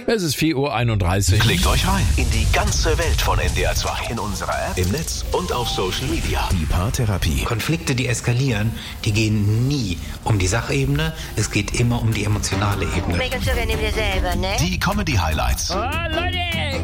Es ist 4:31 Uhr. Klickt euch rein in die ganze Welt von NDR 2. In unserer App, im Netz und auf Social Media. Die Paartherapie. Konflikte, die eskalieren, die gehen nie um die Sachebene. Es geht immer um die emotionale Ebene. Make uns sogar neben dir selber, ne? Die Comedy-Highlights. Oh, Leute,